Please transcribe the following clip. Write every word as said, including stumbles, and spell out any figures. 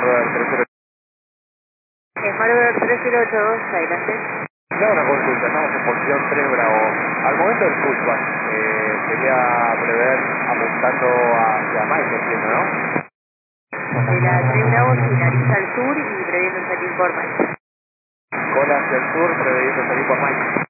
Marber tres cero. En Marber tres cero ocho dos, adelante. Le hago una consulta, estamos en posición tres Bravo. Al momento del pushback, eh, sería prever apuntando hacia Mike, entiendo, ¿no? De la tres Bravo finaliza al sur y previendo salir por Mike. Cola hacia el sur, previendo salir por Mike.